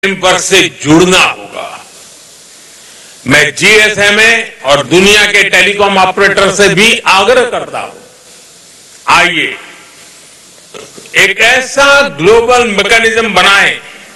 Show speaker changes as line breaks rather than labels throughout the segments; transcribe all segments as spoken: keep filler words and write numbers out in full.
Framework से जुड़ना होगा। मैं जीएसएमए और दुनिया के टेलीकॉम ऑपरेटर से भी आग्रह करता हूं, आइए एक ऐसा ग्लोबल मैकेनिज्म बनाएं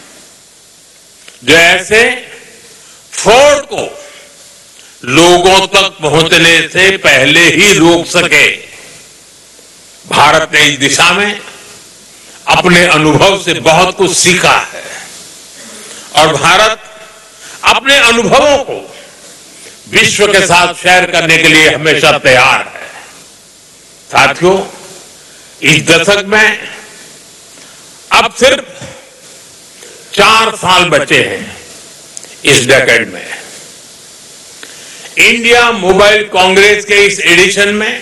जो ऐसे फ्रॉड को लोगों तक पहुंचने से पहले ही रोक सके। भारत ने इस दिशा में अपने अनुभव से बहुत कुछ सीखा है और भारत अपने अनुभवों को विश्व के साथ शेयर करने के लिए हमेशा तैयार है। साथियों, इस दशक में अब सिर्फ चार साल बचे हैं इस डेकेड में। इंडिया मोबाइल कांग्रेस के इस एडिशन में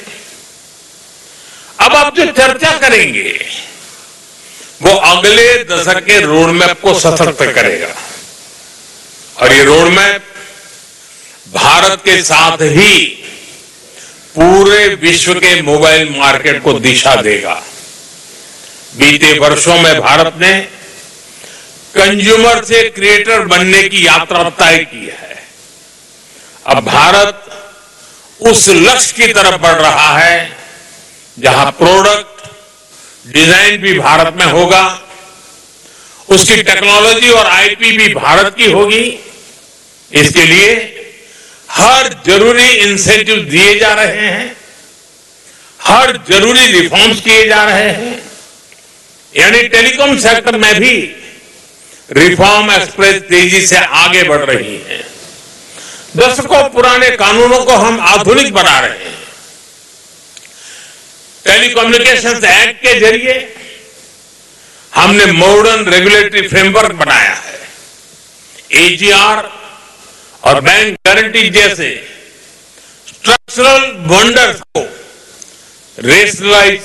अब आप जो चर्चा करेंगे वो अगले दशक के रोड मैप को सशक्त करेगा और ये रोड मैप भारत के साथ ही पूरे विश्व के मोबाइल मार्केट को दिशा देगा। बीते वर्षों में भारत ने कंज्यूमर से क्रिएटर बनने की यात्रा तय की है। अब भारत उस लक्ष्य की तरफ बढ़ रहा है जहां प्रोडक्ट डिजाइन भी भारत में होगा, उसकी टेक्नोलॉजी और आईपी भी भारत की होगी। इसके लिए हर जरूरी इंसेंटिव दिए जा रहे हैं, हर जरूरी रिफॉर्म्स किए जा रहे हैं। यानी टेलीकॉम सेक्टर में भी रिफॉर्म एक्सप्रेस तेजी से आगे बढ़ रही है। दशकों पुराने कानूनों को हम आधुनिक बना रहे हैं। टेलीकम्युनिकेशंस एक्ट के जरिए हमने मॉडर्न रेगुलेटरी फ्रेमवर्क बनाया है। एजीआर और बैंक गारंटी जैसे स्ट्रक्चरल वंडर्स को रेशनलाइज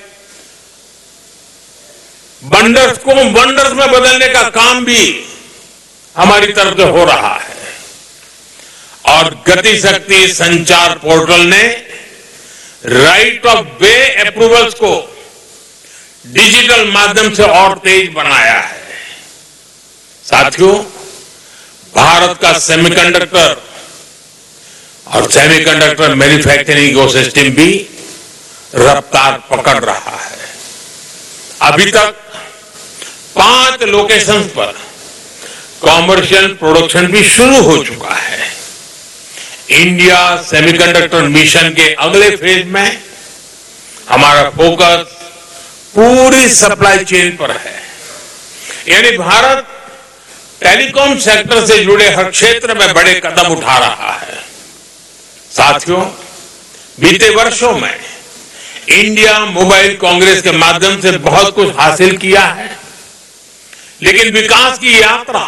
वंडर्स को वंडर्स में बदलने का काम भी हमारी तरफ से हो रहा है। और गति शक्ति संचार पोर्टल ने राइट ऑफ वे अप्रूवल्स को डिजिटल माध्यम से और तेज बनाया है। साथियों, भारत का सेमीकंडक्टर और सेमीकंडक्टर मैन्युफैक्चरिंग इकोसिस्टम भी रफ्तार पकड़ रहा है। अभी तक पांच लोकेशंस पर कॉमर्शियल प्रोडक्शन भी शुरू हो चुका है। इंडिया सेमीकंडक्टर मिशन के अगले फेज में हमारा फोकस पूरी सप्लाई चेन पर है। यानी भारत टेलीकॉम सेक्टर से जुड़े हर क्षेत्र में बड़े कदम उठा रहा है। साथियों, बीते वर्षों में इंडिया मोबाइल कांग्रेस के माध्यम से बहुत कुछ हासिल किया है, लेकिन विकास की यात्रा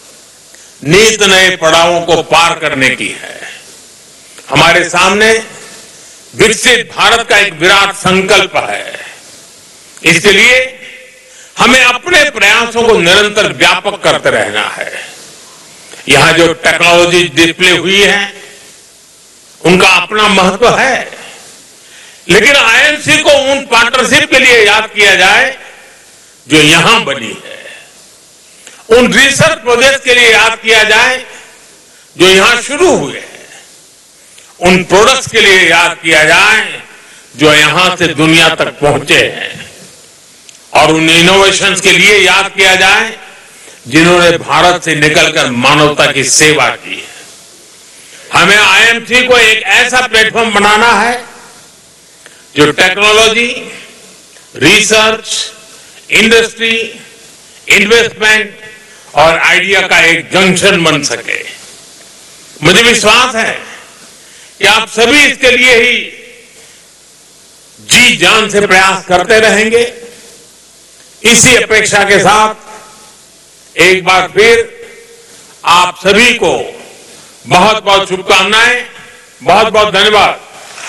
नित नए पड़ावों को पार करने की है। हमारे सामने विकसित भारत का एक विराट संकल्प है। इसके लिए हमें अपने प्रयासों को निरंतर व्यापक करते रहना है। यहां जो टेक्नोलॉजी डिस्प्ले हुई है उनका अपना महत्व है, लेकिन आईएमसी को उन पार्टनरशिप के लिए याद किया जाए जो यहां बनी है, उन रिसर्च प्रोजेक्ट के लिए याद किया जाए जो यहां शुरू हुए हैं, उन प्रोडक्ट्स के लिए याद किया जाए जो यहां से दुनिया तक पहुंचे हैं, और उन इनोवेशंस के लिए याद किया जाए जिन्होंने भारत से निकलकर मानवता की सेवा की है। हमें आईएमसी को एक ऐसा प्लेटफॉर्म बनाना है जो टेक्नोलॉजी, रिसर्च, इंडस्ट्री, इन्वेस्टमेंट और आइडिया का एक जंक्शन बन सके। मुझे विश्वास है कि आप सभी इसके लिए ही जी जान से प्रयास करते रहेंगे। इसी अपेक्षा के साथ एक बार फिर आप सभी को बहुत बहुत शुभकामनाएं, बहुत बहुत धन्यवाद।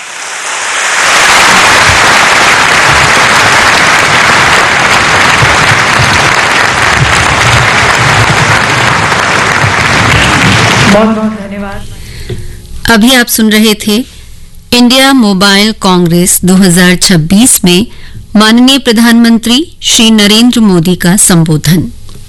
बहुत बहुत धन्यवाद। अभी आप सुन रहे थे इंडिया मोबाइल कांग्रेस दो हज़ार छब्बीस में माननीय प्रधानमंत्री श्री नरेंद्र मोदी का संबोधन।